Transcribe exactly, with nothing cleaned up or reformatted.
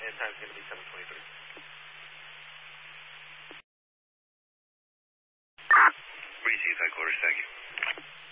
and time's going to be seven twenty-three. Receive headquarters, thank you.